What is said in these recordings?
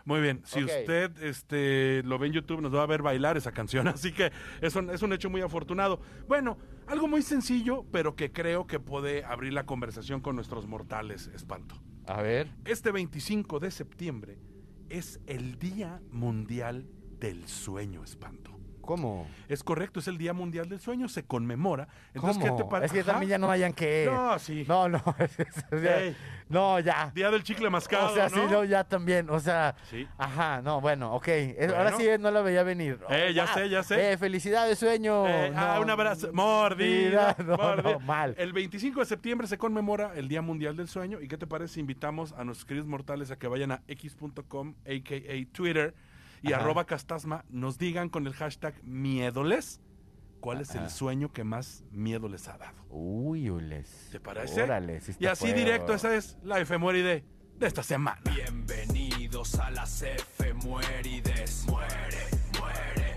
Muy bien, si Ok. usted lo ve en YouTube nos va a ver bailar esa canción, así que es un hecho muy afortunado. Bueno, algo muy sencillo, pero que creo que puede abrir la conversación con nuestros mortales, Espanto. A ver. Este 25 de septiembre es el Día Mundial del Sueño, Espanto. ¿Cómo? Es correcto, es el Día Mundial del Sueño, se conmemora. Entonces, ¿Cómo? ¿qué te parece? Es que también ya no vayan que... No, sí. No, no. O sea, Ey. no, ya. Día del chicle mascado, O sea, ¿no? sí, no, ya también. O sea, Sí. ajá, no, bueno, ok. Bueno. Ahora sí no la veía venir. Ya Wow. sé, ya sé. Felicidades, sueño. No, Un abrazo. Mordida. No, mordida. no, mal. El 25 de septiembre se conmemora el Día Mundial del Sueño. ¿Y qué te parece si invitamos a nuestros queridos mortales a que vayan a x.com, a.k.a. Twitter, y Ajá. @Castasma, nos digan con el hashtag miedoles cuál es el sueño que más miedo les ha dado? Uy, ules. ¿Te parece? Órale, sí está Y así feo. directo, esa es la efeméride de esta semana. Bienvenidos a las efemérides. Muere, muere,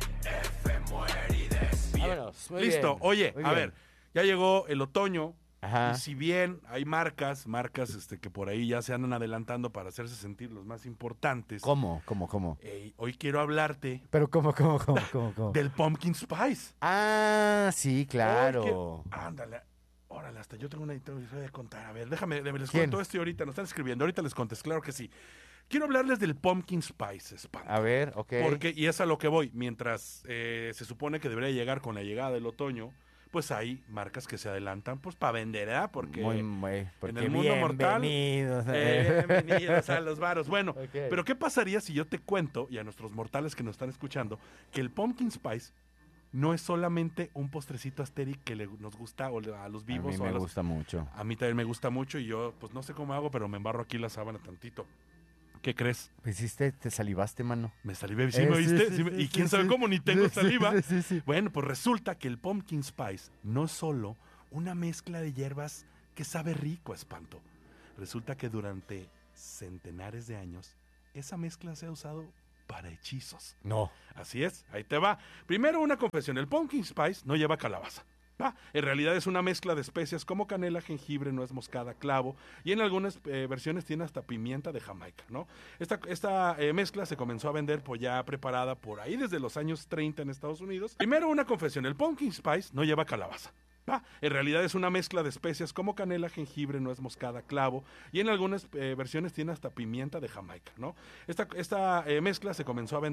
efemérides. Vámonos, muy Listo. bien, Oye, muy a bien. ver, ya llegó el otoño. Ajá. Y si bien hay marcas que por ahí ya se andan adelantando para hacerse sentir los más importantes. ¿Cómo? Hoy quiero hablarte Pero ¿cómo? del Pumpkin Spice. Ah, sí, claro. Hoy ándale. Órale, hasta yo tengo una historia de contar. A ver, les ¿Quién? cuento esto y ahorita nos están escribiendo. Ahorita les contes, claro que sí. Quiero hablarles del Pumpkin Spice, Espanto. A ver, ok. Y es a lo que voy. Mientras se supone que debería llegar con la llegada del otoño, pues hay marcas que se adelantan pues para vender, ¿eh? Porque porque en el mundo mortal... bienvenidos. Bienvenidos a los varos. Bueno, Ok. pero ¿qué pasaría si yo te cuento, y a nuestros mortales que nos están escuchando, que el Pumpkin Spice no es solamente un postrecito asteric que nos gusta a los vivos? A mí o me los- gusta mucho. A mí también me gusta mucho y yo pues no sé cómo hago, pero me embarro aquí la sábana tantito. ¿Qué crees? Te salivaste, mano. Me salivé, ¿sí me viste? sí, ¿Sí me- sí, y quién sí, sabe sí. cómo ni tengo Sí, saliva. sí. Bueno, pues resulta que el Pumpkin Spice no es solo una mezcla de hierbas que sabe rico, Espanto. Resulta que durante centenares de años esa mezcla se ha usado para hechizos. No. Así es, ahí te va. Primero una confesión, el Pumpkin Spice no lleva calabaza. En realidad es una mezcla de especias como canela, jengibre, nuez moscada, clavo, y en algunas versiones tiene hasta pimienta de Jamaica, ¿no? Esta mezcla se comenzó a vender pues ya preparada por ahí desde los años 30 en Estados Unidos. Primero una confesión, el Pumpkin Spice no lleva calabaza. En realidad es una mezcla de especias como canela, jengibre, nuez moscada, clavo, y en algunas versiones tiene hasta pimienta de Jamaica, ¿no? Esta mezcla se comenzó a vender